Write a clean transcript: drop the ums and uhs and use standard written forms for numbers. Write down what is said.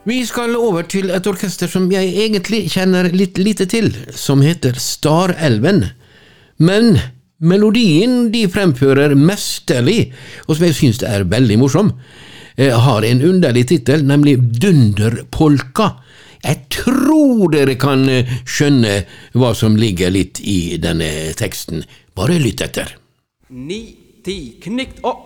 Vi skal over til et orkester som jeg egentlig kjenner litt lite til, som heter Starelven. Men melodien de fremfører mesterlig, og som jeg synes er veldig morsom, har en underlig titel, nemlig Dunderpolka. Jeg tror dere kan skjønne hva som ligger litt i denne teksten. Bare lytt etter. 9, 10, knikt og